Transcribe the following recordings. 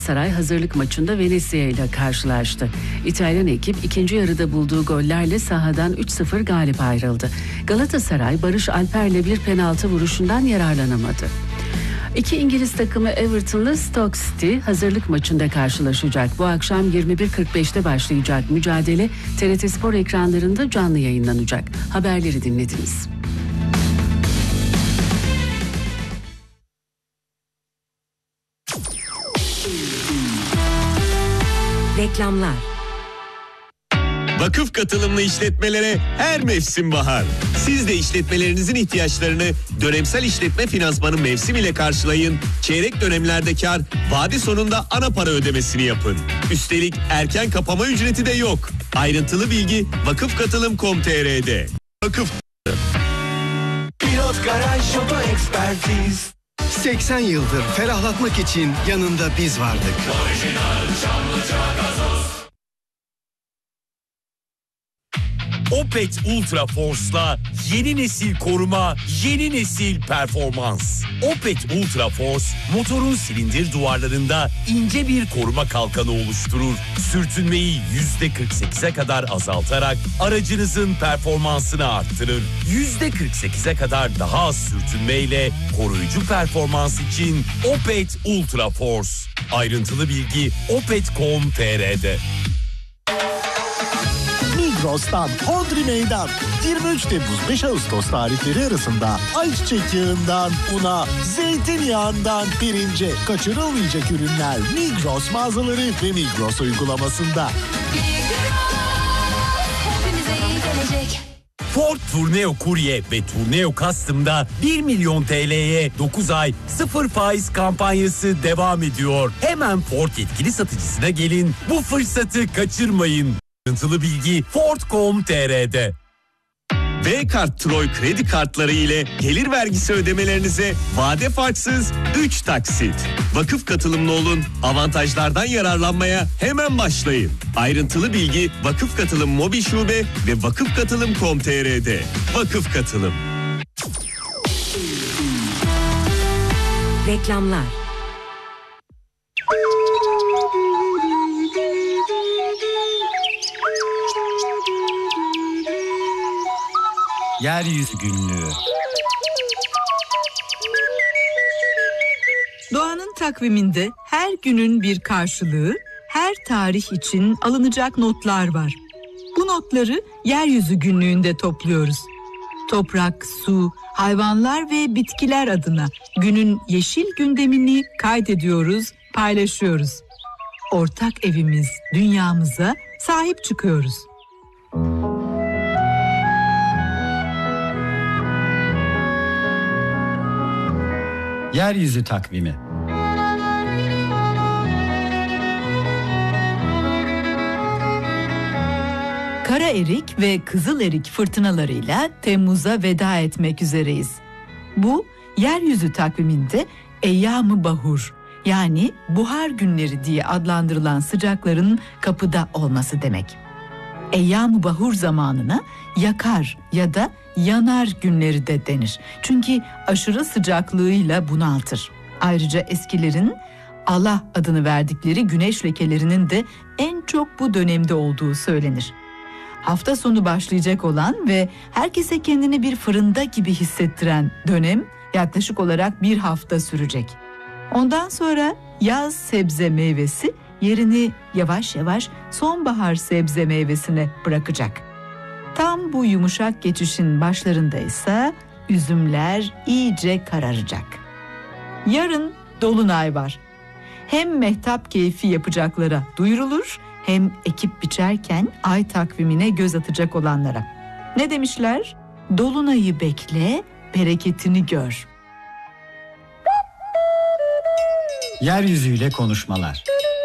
Galatasaray hazırlık maçında Venezia ile karşılaştı. İtalyan ekip ikinci yarıda bulduğu gollerle sahadan 3-0 galip ayrıldı. Galatasaray Barış Alper'le bir penaltı vuruşundan yararlanamadı. İki İngiliz takımı Everton'la Stoke City hazırlık maçında karşılaşacak. Bu akşam 21.45'te başlayacak mücadele TRT Spor ekranlarında canlı yayınlanacak. Haberleri dinlediniz. Reklamlar. Vakıf katılımlı işletmelere her mevsim bahar. Siz de işletmelerinizin ihtiyaçlarını dönemsel işletme finansmanı mevsim ile karşılayın. Çeyrek dönemlerde kar, vade sonunda ana para ödemesini yapın. Üstelik erken kapama ücreti de yok. Ayrıntılı bilgi vakıfkatılım.com.tr'de. Vakıf Pilot Garaj Oto Ekspertiz. 80 yıldır ferahlatmak için yanında biz vardık. Orijinal Çamlıca gazoz. Opet Ultra Force'la yeni nesil koruma, yeni nesil performans. Opet Ultra Force, motorun silindir duvarlarında ince bir koruma kalkanı oluşturur. Sürtünmeyi %48'e kadar azaltarak aracınızın performansını arttırır. %48'e kadar daha az sürtünmeyle koruyucu performans için Opet Ultra Force. Ayrıntılı bilgi opet.com.tr'de. Migros'tan Hodri Meydan. 23 Temmuz 5 Ağustos tarihleri arasında ayçiçek yağından una, zeytinyağından pirince kaçırılmayacak ürünler Migros mağazaları ve Migros uygulamasında. Ford Tourneo Courier ve Tourneo Custom'da 1 milyon TL'ye 9 ay 0 faiz kampanyası devam ediyor. Hemen Ford yetkili satıcısına gelin, bu fırsatı kaçırmayın. Ayrıntılı bilgi Ford.com.tr'de. V-Kart Troy kredi kartları ile gelir vergisi ödemelerinize vade farksız 3 taksit. Vakıf katılımlı olun, avantajlardan yararlanmaya hemen başlayın. Ayrıntılı bilgi Vakıf Katılım Mobil Şube ve vakıfkatılım.com.tr'de. Vakıf Katılım. Reklamlar. Yeryüzü Günlüğü. Doğanın takviminde her günün bir karşılığı, her tarih için alınacak notlar var. Bu notları Yeryüzü Günlüğü'nde topluyoruz. Toprak, su, hayvanlar ve bitkiler adına günün yeşil gündemini kaydediyoruz, paylaşıyoruz. Ortak evimiz, dünyamıza sahip çıkıyoruz. Yeryüzü takvimi. Kara erik ve kızıl erik fırtınalarıyla Temmuz'a veda etmek üzereyiz. Bu yeryüzü takviminde Eyyam-ı Bahur, yani buhar günleri diye adlandırılan sıcakların kapıda olması demek. Eyyam-ı Bahur zamanına yakar ya da yanar günleri de denir. Çünkü aşırı sıcaklığıyla bunaltır. Ayrıca eskilerin Allah adını verdikleri güneş lekelerinin de en çok bu dönemde olduğu söylenir. Hafta sonu başlayacak olan ve herkese kendini bir fırında gibi hissettiren dönem yaklaşık olarak bir hafta sürecek. Ondan sonra yaz sebze meyvesi yerini yavaş yavaş sonbahar sebze meyvesine bırakacak. Tam bu yumuşak geçişin başlarında ise üzümler iyice kararacak. Yarın dolunay var. Hem mehtap keyfi yapacaklara duyurulur, hem ekip biçerken ay takvimine göz atacak olanlara. Ne demişler? Dolunayı bekle, bereketini gör. Yeryüzüyle konuşmalar.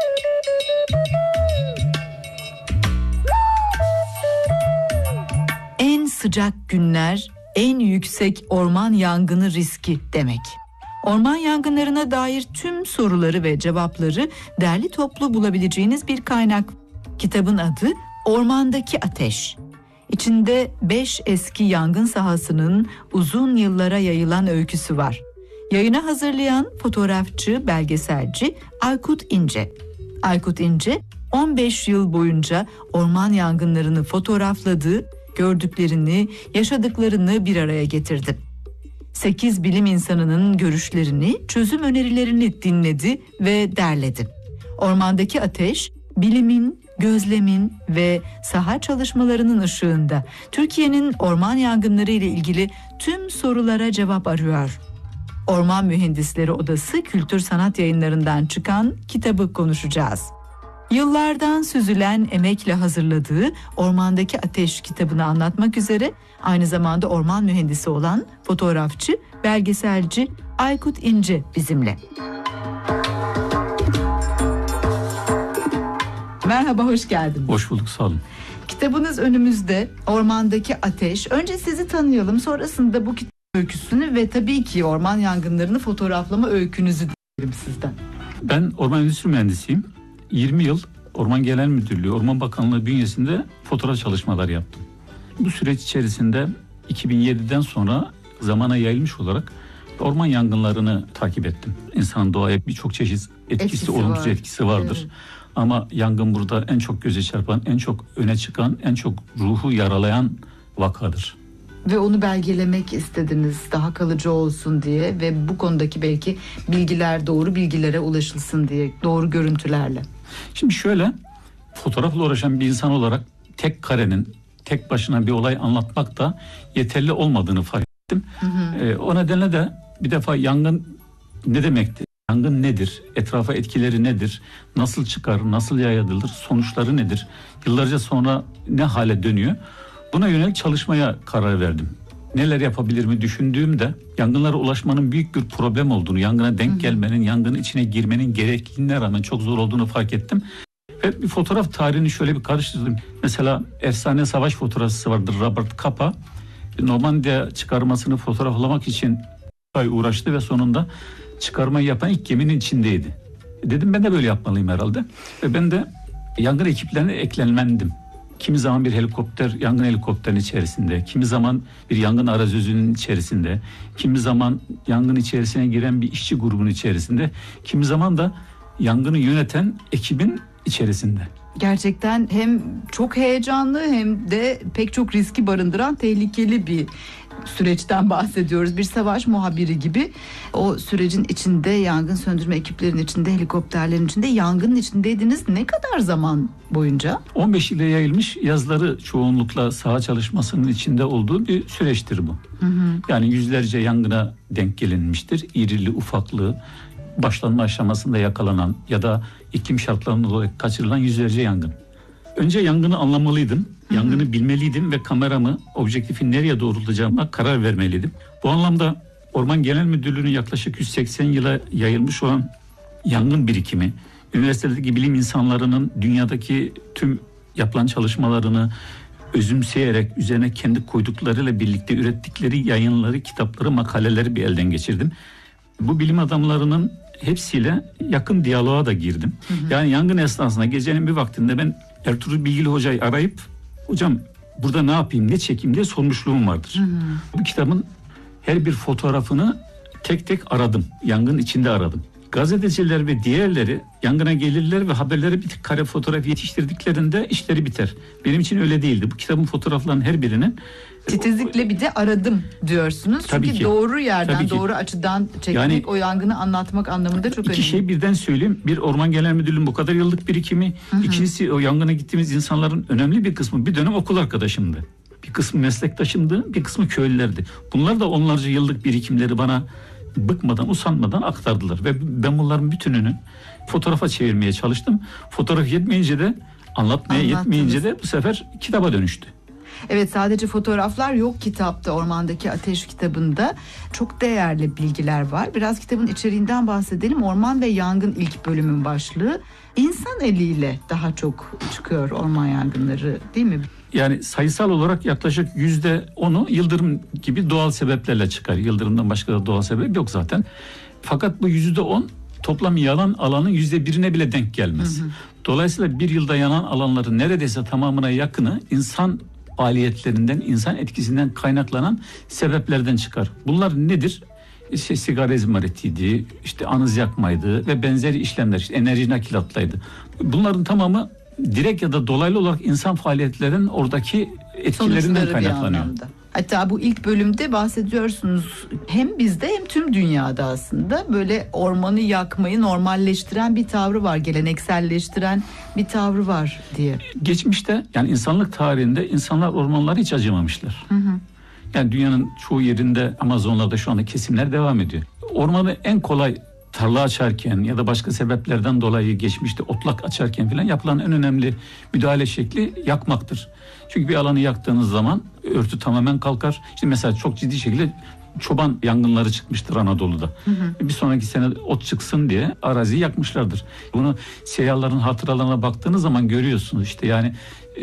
En sıcak günler, en yüksek orman yangını riski demek. Orman yangınlarına dair tüm soruları ve cevapları derli toplu bulabileceğiniz bir kaynak. Kitabın adı Ormandaki Ateş. İçinde 5 eski yangın sahasının uzun yıllara yayılan öyküsü var. Yayına hazırlayan fotoğrafçı, belgeselci Aykut İnce. Aykut İnce 15 yıl boyunca orman yangınlarını fotoğrafladı, gördüklerini, yaşadıklarını bir araya getirdi. 8 bilim insanının görüşlerini, çözüm önerilerini dinledi ve derledi. Ormandaki ateş, bilimin, gözlemin ve saha çalışmalarının ışığında Türkiye'nin orman yangınları ile ilgili tüm sorulara cevap arıyor. Orman Mühendisleri Odası Kültür Sanat Yayınları'ndan çıkan kitabı konuşacağız. Yıllardan süzülen emekle hazırladığı Ormandaki Ateş kitabını anlatmak üzere aynı zamanda orman mühendisi olan fotoğrafçı, belgeselci Aykut İnce bizimle. Merhaba, hoş geldiniz. Hoş bulduk, sağ olun. Kitabınız önümüzde, Ormandaki Ateş. Önce sizi tanıyalım, sonrasında bu kitap öyküsünü ve tabii ki orman yangınlarını fotoğraflama öykünüzü dilerim sizden. Ben orman endüstri mühendisiyim. 20 yıl Orman Genel Müdürlüğü, Orman Bakanlığı bünyesinde fotoğraf çalışmalar yaptım. Bu süreç içerisinde 2007'den sonra zamana yayılmış olarak orman yangınlarını takip ettim. İnsanın doğaya birçok çeşit etkisi olumsuz etkisi vardır. Evet. Ama yangın burada en çok göze çarpan, en çok öne çıkan, en çok ruhu yaralayan vakadır. Ve onu belgelemek istediniz, daha kalıcı olsun diye ve bu konudaki belki bilgiler, doğru bilgilere ulaşılsın diye, doğru görüntülerle. Şimdi şöyle, fotoğrafla uğraşan bir insan olarak tek karenin tek başına bir olay anlatmak da yeterli olmadığını fark ettim. O nedenle de bir defa yangın ne demekti? Yangın nedir? Etrafa etkileri nedir? Nasıl çıkar? Nasıl yayılır? Sonuçları nedir? Yıllarca sonra ne hale dönüyor? Buna yönelik çalışmaya karar verdim. Neler yapabilir mi düşündüğümde yangınlara ulaşmanın büyük bir problem olduğunu, yangına denk gelmenin, yangının içine girmenin gerekliliğine rağmen çok zor olduğunu fark ettim. Ve bir fotoğraf tarihini şöyle bir karıştırdım. Mesela efsane savaş fotoğrafçısı vardır, Robert Capa. Normandiya çıkarmasını fotoğraflamak için uğraştı ve sonunda çıkarmayı yapan ilk geminin içindeydi. Dedim ben de böyle yapmalıyım herhalde. Ve ben de yangın ekiplerine eklenmendim. Kimi zaman bir helikopter, yangın helikopterinin içerisinde, kimi zaman bir yangın arazözünün içerisinde, kimi zaman yangın içerisine giren bir işçi grubunun içerisinde, kimi zaman da yangını yöneten ekibin içerisinde. Gerçekten hem çok heyecanlı hem de pek çok riski barındıran tehlikeli bir süreçten bahsediyoruz. Bir savaş muhabiri gibi o sürecin içinde, yangın söndürme ekiplerinin içinde, helikopterlerin içinde, yangının içindeydiniz. Ne kadar zaman boyunca? 15 ile yayılmış, yazları çoğunlukla saha çalışmasının içinde olduğu bir süreçtir bu. Yani yüzlerce yangına denk gelinmiştir. İrili ufaklı, başlanma aşamasında yakalanan ya da iklim şartlarından dolayı kaçırılan yüzlerce yangın. Önce yangını anlamalıydım, yangını bilmeliydim ve kameramı, objektifi nereye doğrultacağıma karar vermeliydim. Bu anlamda Orman Genel Müdürlüğü'nün yaklaşık 180 yıla yayılmış olan yangın birikimi, üniversitedeki bilim insanlarının dünyadaki tüm yapılan çalışmalarını özümseyerek üzerine kendi koyduklarıyla birlikte ürettikleri yayınları, kitapları, makaleleri bir elden geçirdim. Bu bilim adamlarının hepsiyle yakın diyaloğa da girdim. Yani yangın esnasında gecenin bir vaktinde ben Ertuğrul Bilgili Hoca'yı arayıp hocam burada ne yapayım, ne çekeyim diye sormuşluğum vardır. Bu kitabın her bir fotoğrafını tek tek aradım. Yangın içinde aradım. Gazeteciler ve diğerleri yangına gelirler ve haberlere bir kare fotoğraf yetiştirdiklerinde işleri biter. Benim için öyle değildi. Bu kitabın fotoğraflarının her birinin titizlikle bir de aradım diyorsunuz. Tabii çünkü ki. doğru yerden, Tabii ki. doğru açıdan çekmek, yani, o yangını anlatmak anlamında çok önemli. İki şey birden söyleyeyim. Bir, Orman Genel Müdürlüğü'nün bu kadar yıllık birikimi. İkincisi, o yangına gittiğimiz insanların önemli bir kısmı bir dönem okul arkadaşımdı. Bir kısmı meslektaşımdı, bir kısmı köylülerdi. Bunlar da onlarca yıllık birikimleri bana bıkmadan, usanmadan aktardılar. Ve ben bunların bütününü fotoğrafa çevirmeye çalıştım. Fotoğraf yetmeyince de, anlatmaya yetmeyince de bu sefer kitaba dönüştü. Evet, sadece fotoğraflar yok kitapta, Ormandaki Ateş kitabında. Çok değerli bilgiler var. Biraz kitabın içeriğinden bahsedelim. Orman ve Yangın ilk bölümün başlığı. İnsan eliyle daha çok çıkıyor orman yangınları, değil mi? Yani sayısal olarak yaklaşık %10'u yıldırım gibi doğal sebeplerle çıkar. Yıldırımdan başka da doğal sebep yok zaten. Fakat bu %10 toplam yanan alanın %1'ine bile denk gelmez. Dolayısıyla bir yılda yanan alanların neredeyse tamamına yakını insan faaliyetlerinden, insan etkisinden kaynaklanan sebeplerden çıkar. Bunlar nedir? sigara izmaritiydi, işte anız yakmaydı ve benzeri işlemler, işte enerji nakilatlaydı. Bunların tamamı direkt ya da dolaylı olarak insan faaliyetlerinin oradaki etkilerinden kaynaklanıyor. Hatta bu ilk bölümde bahsediyorsunuz, hem bizde hem tüm dünyada aslında böyle ormanı yakmayı normalleştiren bir tavrı var, gelenekselleştiren bir tavrı var diye. Geçmişte, yani insanlık tarihinde insanlar ormanlara hiç acımamışlar. Yani dünyanın çoğu yerinde, Amazonlarda şu anda kesimler devam ediyor. Ormanı en kolay tarla açarken ya da başka sebeplerden dolayı geçmişte otlak açarken falan yapılan en önemli müdahale şekli yakmaktır. Çünkü bir alanı yaktığınız zaman örtü tamamen kalkar. İşte mesela çok ciddi şekilde çoban yangınları çıkmıştır Anadolu'da. Bir sonraki sene ot çıksın diye araziyi yakmışlardır. Bunu seyyahların hatıralarına baktığınız zaman görüyorsunuz. İşte yani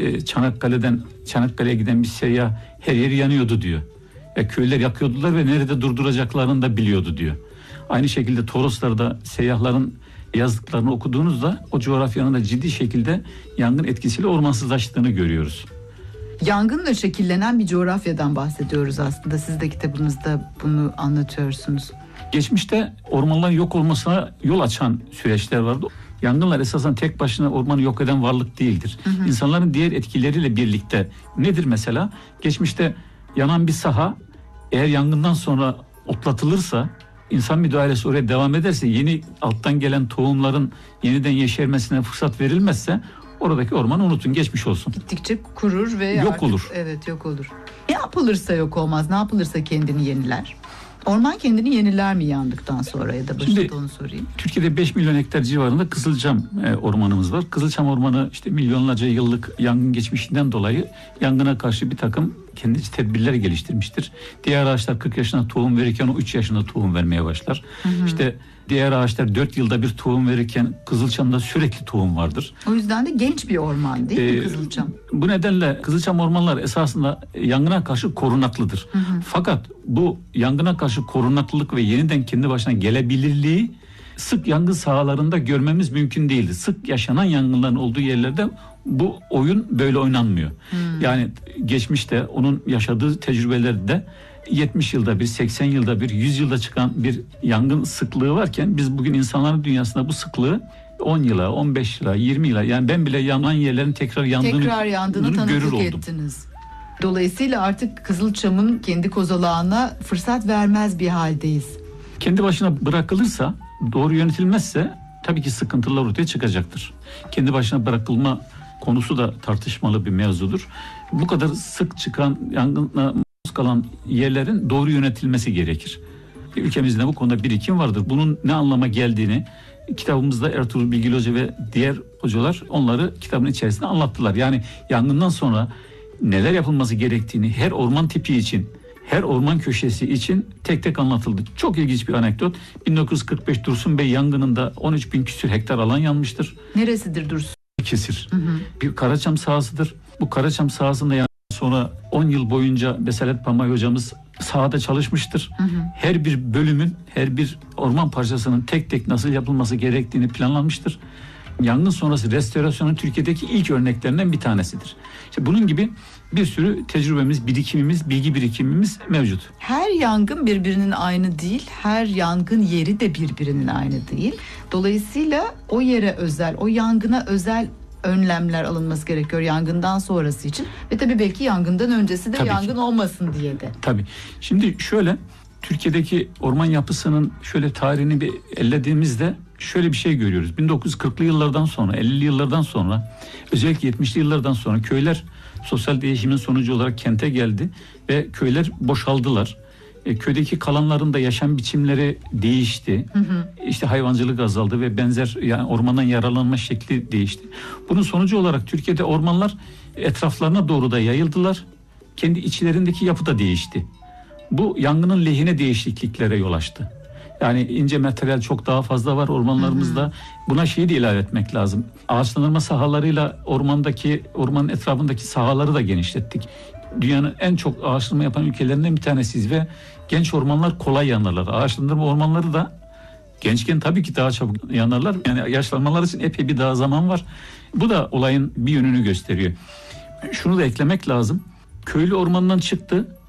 Çanakkale'ye giden bir seyyah her yeri yanıyordu diyor. Köyler yakıyordular ve nerede durduracaklarını da biliyordu diyor. Aynı şekilde Toroslar'da seyyahların yazdıklarını okuduğunuzda o coğrafyanın da ciddi şekilde yangın etkisiyle ormansızlaştığını görüyoruz. Yangınla şekillenen bir coğrafyadan bahsediyoruz aslında. Siz de kitabınızda bunu anlatıyorsunuz. Geçmişte ormanların yok olmasına yol açan süreçler vardı. Yangınlar esasen tek başına ormanı yok eden varlık değildir. İnsanların diğer etkileriyle birlikte nedir mesela? Geçmişte yanan bir saha eğer yangından sonra otlatılırsa, İnsan müdahalesi oraya devam ederse, yeni alttan gelen tohumların yeniden yeşermesine fırsat verilmezse oradaki ormanı unutun, geçmiş olsun. Gittikçe kurur ve yok olur. Evet, yok olur. Ne yapılırsa yok olmaz, ne yapılırsa kendini yeniler. Orman kendini yeniler mi yandıktan sonra, ya da başta onu sorayım. Türkiye'de 5 milyon hektar civarında Kızılçam ormanımız var. Kızılçam ormanı işte milyonlarca yıllık yangın geçmişinden dolayı yangına karşı bir takım kendi tedbirler geliştirmiştir. Diğer ağaçlar 40 yaşında tohum verirken o 3 yaşında tohum vermeye başlar. İşte diğer ağaçlar 4 yılda bir tohum verirken Kızılçam'da sürekli tohum vardır. O yüzden de genç bir orman değil mi Kızılçam? Bu nedenle Kızılçam ormanları esasında yangına karşı korunaklıdır. Fakat bu yangına karşı korunaklılık ve yeniden kendi başına gelebilirliği sık yangın sahalarında görmemiz mümkün değildi. Sık yaşanan yangınların olduğu yerlerde bu oyun böyle oynanmıyor. Yani geçmişte onun yaşadığı tecrübelerde 70 yılda bir, 80 yılda bir, 100 yılda çıkan bir yangın sıklığı varken biz bugün insanların dünyasında bu sıklığı 10 yıla, 15 yıla, 20 yıla, yani ben bile yanan yerlerin tekrar yandığını tanıklık ettiniz. Dolayısıyla artık Kızılçam'ın kendi kozalağına fırsat vermez bir haldeyiz. Kendi başına bırakılırsa, doğru yönetilmezse tabii ki sıkıntılar ortaya çıkacaktır. Kendi başına bırakılma konusu da tartışmalı bir mevzudur. Bu kadar sık çıkan yangınla kalan yerlerin doğru yönetilmesi gerekir. Ülkemizde bu konuda birikim vardır. Bunun ne anlama geldiğini kitabımızda Ertuğrul Bilgili Hoca ve diğer hocalar onları kitabın içerisinde anlattılar. Yani yangından sonra neler yapılması gerektiğini her orman tipi için, her orman köşesi için tek tek anlatıldı. Çok ilginç bir anekdot. 1945 Dursun Bey yangınında 13 bin küsür hektar alan yanmıştır. Neresidir Dursun? Kesir. Bir Karaçam sahasıdır. Bu Karaçam sahasında sonra 10 yıl boyunca Besalet Pamay hocamız sahada çalışmıştır. Her bir bölümün, her bir orman parçasının tek tek nasıl yapılması gerektiğini planlanmıştır. Yangın sonrası restorasyonun Türkiye'deki ilk örneklerinden bir tanesidir. İşte bunun gibi bir sürü tecrübemiz, birikimimiz, bilgi birikimimiz mevcut. Her yangın birbirinin aynı değil, her yangın yeri de birbirinin aynı değil. Dolayısıyla o yere özel, o yangına özel önlemler alınması gerekiyor yangından sonrası için. Ve tabii belki yangından öncesi de tabii yangın olmasın diye de. Tabii. Şimdi şöyle, Türkiye'deki orman yapısının şöyle tarihini bir ellediğimizde şöyle bir şey görüyoruz. 1940'lı yıllardan sonra, 50'li yıllardan sonra, özellikle 70'li yıllardan sonra köyler sosyal değişimin sonucu olarak kente geldi ve köyler boşaldılar. Köydeki kalanların da yaşam biçimleri değişti. İşte hayvancılık azaldı ve benzer, yani ormandan yararlanma şekli değişti. Bunun sonucu olarak Türkiye'de ormanlar etraflarına doğru da yayıldılar. Kendi içlerindeki yapı da değişti. Bu yangının lehine değişikliklere yol açtı. Yani ince materyal çok daha fazla var ormanlarımızda. Buna şeyi de ilave etmek lazım. Ağaçlandırma sahalarıyla ormanın etrafındaki sahaları da genişlettik. Dünyanın en çok ağaçlandırma yapan ülkelerinden bir tanesiyiz ve genç ormanlar kolay yanarlar. Ağaçlandırma ormanları da gençken tabii ki daha çabuk yanarlar. Yani yaşlanmalar için epey bir daha zaman var. Bu da olayın bir yönünü gösteriyor. Şunu da eklemek lazım. Köylü ormandan çıktı.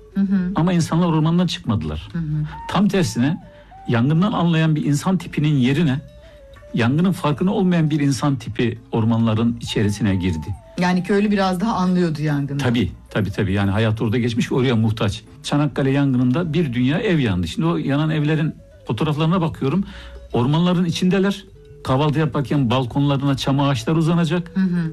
Ama insanlar ormandan çıkmadılar. Tam tersine yangından anlayan bir insan tipinin yerine yangının farkında olmayan bir insan tipi ormanların içerisine girdi. Yani köylü biraz daha anlıyordu yangını. Tabii. Yani hayat orada geçmiş, oraya muhtaç. Çanakkale yangınında bir dünya ev yandı. Şimdi o yanan evlerin fotoğraflarına bakıyorum. Ormanların içindeler. Kahvaltı yaparken balkonlarına çam ağaçları uzanacak.